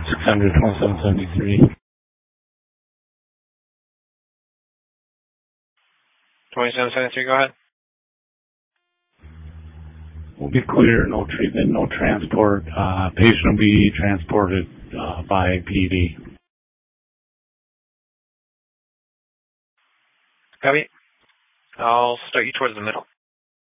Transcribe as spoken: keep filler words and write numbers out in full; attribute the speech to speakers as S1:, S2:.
S1: six hundred twenty-seven seventy-three.
S2: twenty-seven seventy-three, go ahead.
S1: Will be clear, no treatment, no transport. Uh, patient will be transported uh, by P D.
S2: Copy. I'll start you towards the middle.